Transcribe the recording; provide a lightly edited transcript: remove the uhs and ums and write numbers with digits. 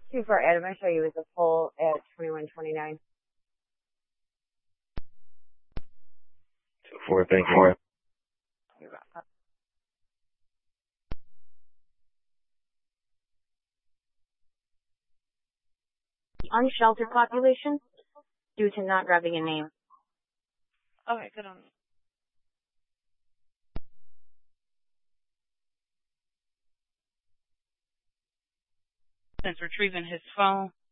Too far, Adam. I show you as a poll at 2129. 2-4, thank you. You're welcome. The unsheltered population due to not grabbing a name. Okay, good on. Since retrieving his phone.